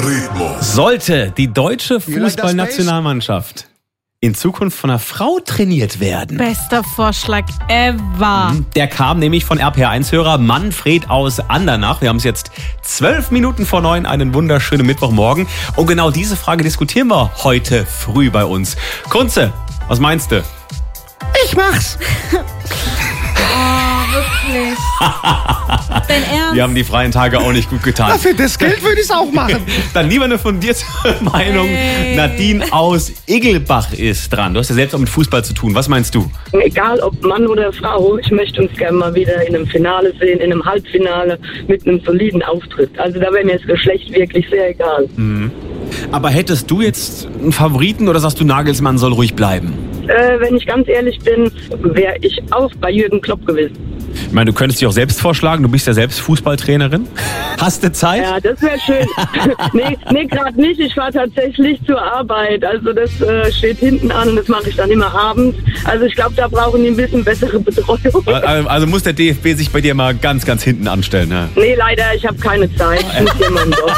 Rhythmus. Sollte die deutsche Fußballnationalmannschaft in Zukunft von einer Frau trainiert werden? Bester Vorschlag ever. Der kam nämlich von RPR1-Hörer Manfred aus Andernach. Wir haben es jetzt 12 Minuten vor 9, einen wunderschönen Mittwochmorgen. Und genau diese Frage diskutieren wir heute früh bei uns. Kunze, was meinst du? Ich mach's. Wirklich. Dein Ernst? Wir haben die freien Tage auch nicht gut getan. Für das Geld würde ich's auch machen. Dann lieber eine fundierte Meinung. Hey. Nadine aus Iggelbach ist dran. Du hast ja selbst auch mit Fußball zu tun. Was meinst du? Egal ob Mann oder Frau, ich möchte uns gerne mal wieder in einem Finale sehen, in einem Halbfinale mit einem soliden Auftritt. Also da wäre mir das Geschlecht wirklich sehr egal. Aber hättest du jetzt einen Favoriten oder sagst du, Nagelsmann soll ruhig bleiben? Wenn ich ganz ehrlich bin, wäre ich auch bei Jürgen Klopp gewesen. Ich meine, du könntest dich auch selbst vorschlagen. Du bist ja selbst Fußballtrainerin. Hast du Zeit? Ja, das wäre schön. nee, gerade nicht. Ich fahre tatsächlich zur Arbeit. Also das steht hinten an und das mache ich dann immer abends. Also ich glaube, da brauchen die ein bisschen bessere Betreuung. Also muss der DFB sich bei dir mal ganz, ganz hinten anstellen. Ne? Nee, leider, ich habe keine Zeit. Ich muss jemanden